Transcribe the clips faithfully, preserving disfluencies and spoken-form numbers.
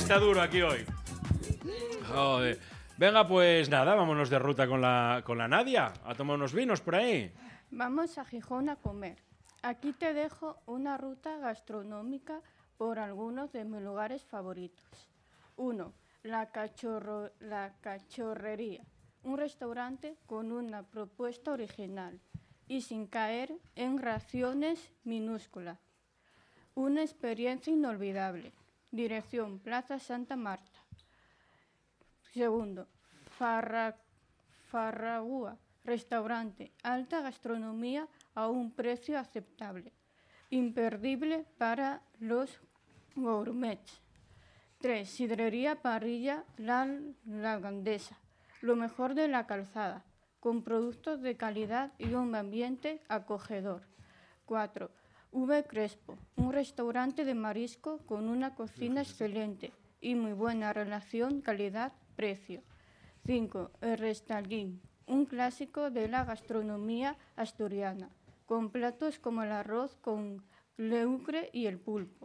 está duro aquí hoy. Joder. Venga, pues nada, vámonos de ruta con la, con la Nadia. A tomar unos vinos por ahí. Vamos a Gijón a comer. Aquí te dejo una ruta gastronómica por algunos de mis lugares favoritos. uno. La, Cachorro, la Cachorrería. Un restaurante con una propuesta original y sin caer en raciones minúsculas. Una experiencia inolvidable. Dirección Plaza Santa Marta. Segundo, Farra, Farragúa. Restaurante, alta gastronomía a un precio aceptable. Imperdible para los gourmets. tres. Sidrería Parrilla La Lagandesa. Lo mejor de la calzada, con productos de calidad y un ambiente acogedor. cuatro. V Crespo, un restaurante de marisco con una cocina excelente y muy buena relación calidad-precio. cinco. El Restallín, un clásico de la gastronomía asturiana, con platos como el arroz con leucre y el pulpo.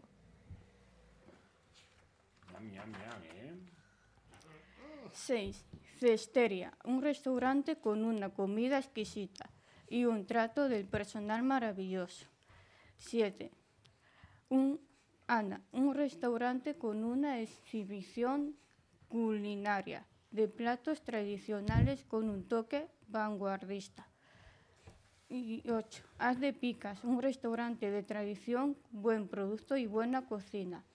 seis. Cesteria, un restaurante con una comida exquisita y un trato del personal maravilloso. siete. Un Ana, un restaurante con una exhibición culinaria de platos tradicionales con un toque vanguardista. Y ocho. Haz de Picas, un restaurante de tradición, buen producto y buena cocina.